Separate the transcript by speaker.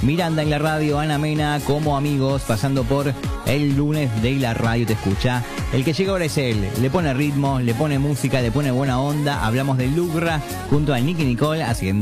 Speaker 1: Miranda en la radio, Ana Mena como amigos, pasando por el lunes de la radio te escucha. El que llega ahora es él, le pone ritmo, le pone música, le pone buena onda. Hablamos de Lugra junto a Nicky Nicole haciendo